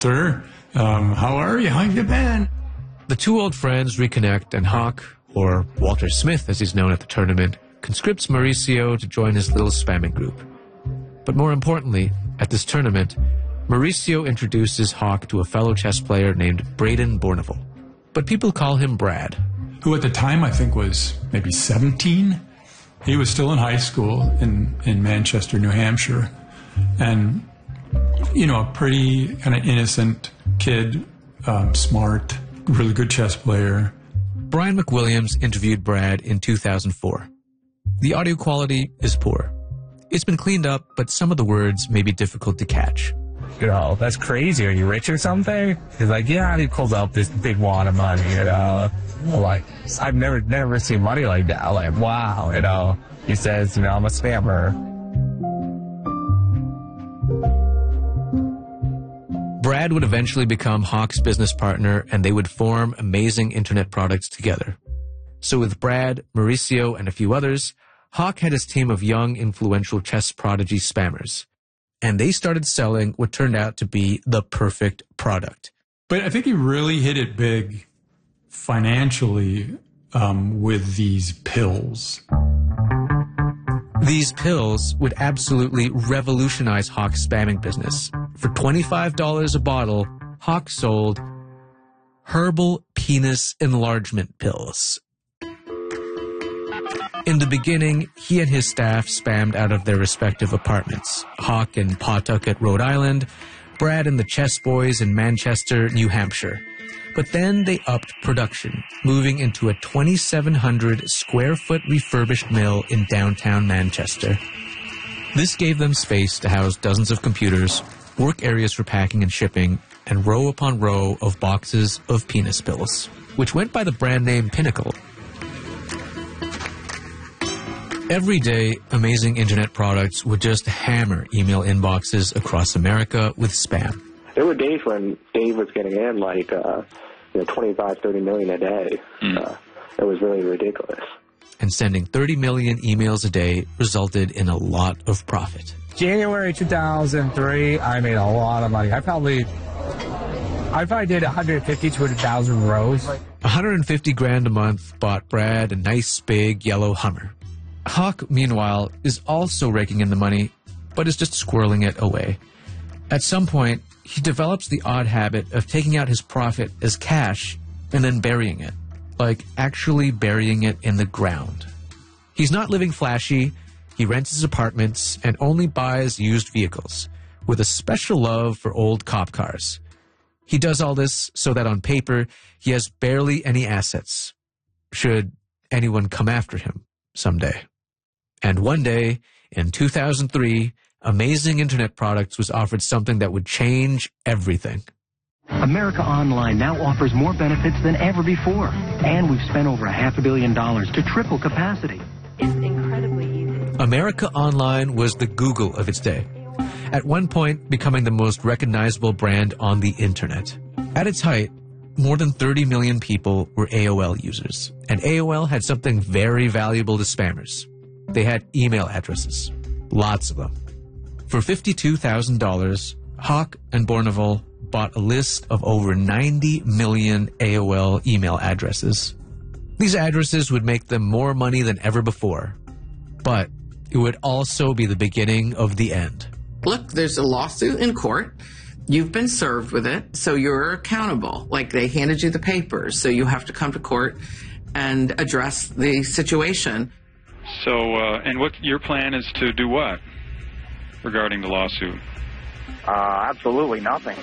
Sir, how are you? How you been? The two old friends reconnect, and Hawk, or Walter Smith as he's known at the tournament, conscripts Mauricio to join his little spamming group. But more importantly, at this tournament, Mauricio introduces Hawk to a fellow chess player named Braden Bournival. But people call him Brad. Who at the time I think was maybe 17. He was still in high school in Manchester, New Hampshire. And, you know, a pretty kind of innocent kid, smart, really good chess player. Brian McWilliams interviewed Brad in 2004. The audio quality is poor. It's been cleaned up, but some of the words may be difficult to catch. You know, that's crazy. Are you rich or something? He's like, yeah, and he pulls out this big wad of money, you know. Like, I've never seen money like that. Like, wow, you know. He says, you know, I'm a spammer. Brad would eventually become Hawk's business partner, and they would form amazing internet products together. So with Brad, Mauricio, and a few others, Hawk had his team of young, influential chess prodigy spammers. And they started selling what turned out to be the perfect product. But I think he really hit it big financially with these pills. These pills would absolutely revolutionize Hawk's spamming business. For $25 a bottle, Hawk sold herbal penis enlargement pills. In the beginning, he and his staff spammed out of their respective apartments. Hawk in Pawtucket, Rhode Island, Brad and the Chess Boys in Manchester, New Hampshire. But then they upped production, moving into a 2,700 square foot refurbished mill in downtown Manchester. This gave them space to house dozens of computers, work areas for packing and shipping, and row upon row of boxes of penis pills, which went by the brand name Pinnacle. Every day, Amazing Internet Products would just hammer email inboxes across America with spam. There were days when Dave was getting in like 25, 30 million a day. It was really ridiculous. And sending 30 million emails a day resulted in a lot of profit. January 2003, I made a lot of money. I probably did 150 to 200,000 rows. 150 grand a month bought Brad a nice big yellow Hummer. Hawk, meanwhile, is also raking in the money, but is just squirreling it away. At some point, he develops the odd habit of taking out his profit as cash and then burying it, like actually burying it in the ground. He's not living flashy, he rents his apartments and only buys used vehicles, with a special love for old cop cars. He does all this so that on paper, he has barely any assets, should anyone come after him someday. And one day, in 2003, Amazing Internet Products was offered something that would change everything. America Online now offers more benefits than ever before. And we've spent over $500 million to triple capacity. It's incredibly easy. America Online was the Google of its day. At one point, becoming the most recognizable brand on the internet. At its height, more than 30 million people were AOL users. And AOL had something very valuable to spammers. They had email addresses. Lots of them. For $52,000, Hawk and Bournival bought a list of over 90 million AOL email addresses. These addresses would make them more money than ever before. But it would also be the beginning of the end. Look, there's a lawsuit in court. You've been served with it, so you're accountable. Like, they handed you the papers, so you have to come to court and address the situation. So, and what your plan is to do what regarding the lawsuit? Absolutely nothing.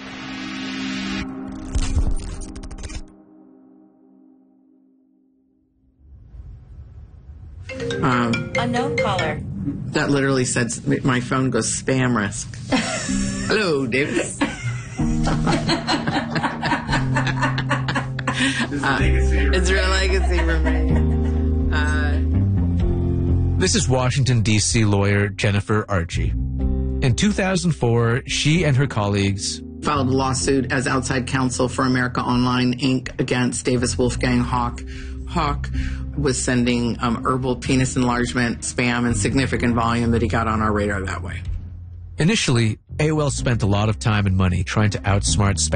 Unknown caller. That literally said, my phone goes spam risk. Hello, Davis. It's real legacy for me. This is Washington, D.C. lawyer Jennifer Archie. In 2004, she and her colleagues filed a lawsuit as outside counsel for America Online, Inc. against Davis Wolfgang Hawk. Hawk was sending herbal penis enlargement spam in significant volume that he got on our radar that way. Initially, AOL spent a lot of time and money trying to outsmart spam